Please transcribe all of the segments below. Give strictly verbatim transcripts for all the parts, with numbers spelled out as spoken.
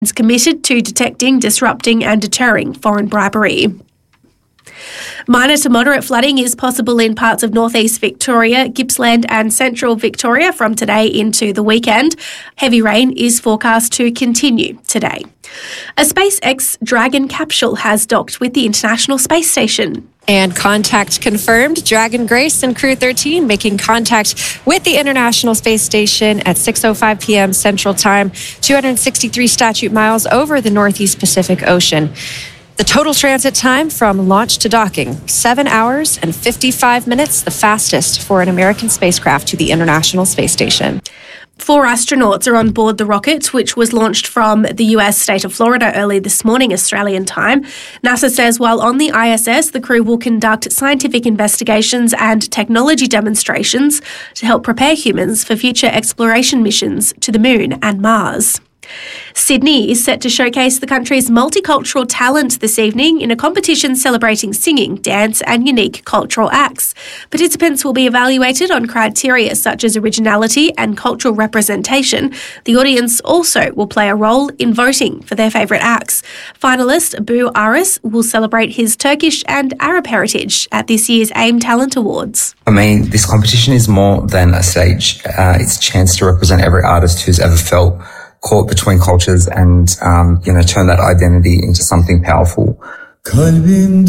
is committed to detecting, disrupting and deterring foreign bribery. Minor to moderate flooding is possible in parts of northeast Victoria, Gippsland and central Victoria from today into the weekend. Heavy rain is forecast to continue today. A SpaceX Dragon capsule has docked with the International Space Station. And contact confirmed. Dragon Grace and Crew thirteen making contact with the International Space Station at six oh five p.m. Central Time, two hundred sixty-three statute miles over the Northeast Pacific Ocean. The total transit time from launch to docking, seven hours and fifty-five minutes, the fastest for an American spacecraft to the International Space Station. Four astronauts are on board the rocket, which was launched from the U S state of Florida early this morning, Australian time. NASA says while on the I S S, the crew will conduct scientific investigations and technology demonstrations to help prepare humans for future exploration missions to the Moon and Mars. Sydney is set to showcase the country's multicultural talent this evening in a competition celebrating singing, dance and unique cultural acts. Participants will be evaluated on criteria such as originality and cultural representation. The audience also will play a role in voting for their favourite acts. Finalist Bu Aris will celebrate his Turkish and Arab heritage at this year's AIM Talent Awards. I mean, this competition is more than a stage. Uh, it's a chance to represent every artist who's ever felt caught between cultures and, um, you know, turn that identity into something powerful. Kalbim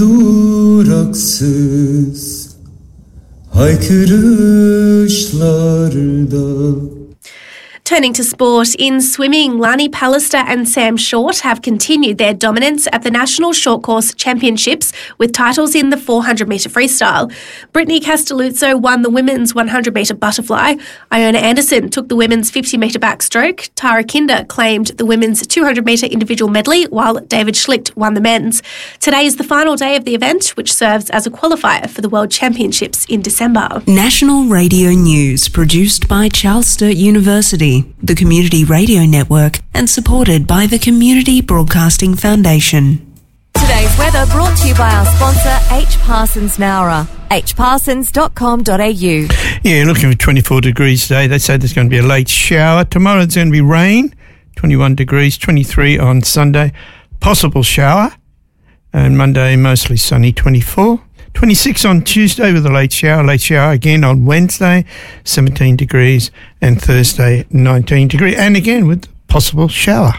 duraksız haykırışlarda. Turning to sport, in swimming, Lani Pallister and Sam Short have continued their dominance at the National Short Course Championships with titles in the four hundred metre freestyle. Brittany Castelluzzo won the women's one hundred metre butterfly. Iona Anderson took the women's fifty metre backstroke. Tara Kinder claimed the women's two hundred metre individual medley, while David Schlicht won the men's. Today is the final day of the event, which serves as a qualifier for the World Championships in December. National Radio News, produced by Charles Sturt University, the Community Radio Network, and supported by the Community Broadcasting Foundation. Today's weather brought to you by our sponsor, H. Parsons Nowra, h parsons dot com dot a u. Yeah, looking for twenty-four degrees today. They say there's going to be a late shower. Tomorrow it's going to be rain, twenty-one degrees, twenty-three on Sunday. Possible shower. And Monday, mostly sunny, twenty-four. twenty-six on Tuesday with a late shower. Late shower again on Wednesday, seventeen degrees. And Thursday, nineteen degrees. And again with possible shower.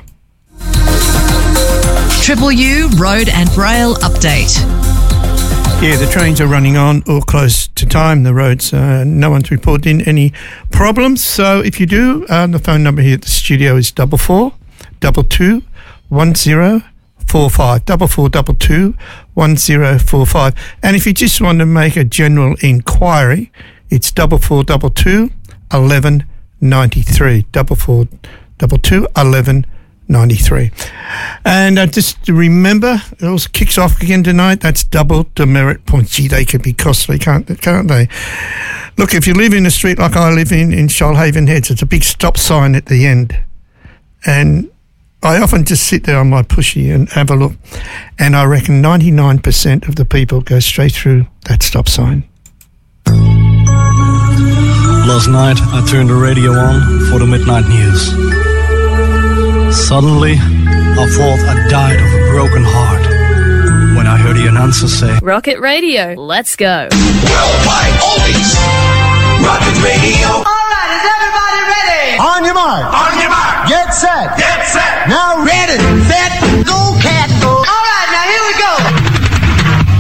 Triple U Road and Rail Update. Yeah, the trains are running on or close to time. The roads, uh, no one's reported in any problems. So if you do, uh, the phone number here at the studio is double four, double two, one zero, four five. Double four, double two, one zero, four five. And if you just want to make a general inquiry, it's double four, double two, eleven ninety-three. Double four, double two, eleven ninety-three. And uh, just to remember, it also kicks off again tonight. That's double demerit points. Gee, they can be costly, can't, can't they? Look, if you live in a street like I live in, in Shoalhaven Heads, it's a big stop sign at the end. And I often just sit there on my pushy and have a look. And I reckon ninety-nine percent of the people go straight through that stop sign. Last night, I turned the radio on for the midnight news. Suddenly, I thought I died of a broken heart when I heard the announcer say, Rocket Radio, let's go. Worldwide oldies. Rocket Radio. All right, is everybody ready? On your mark. On your mark. Get set. Get set. Now ready, set, go, cat, go. All right, now here we go.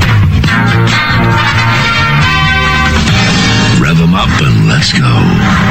Rev them up and let's go.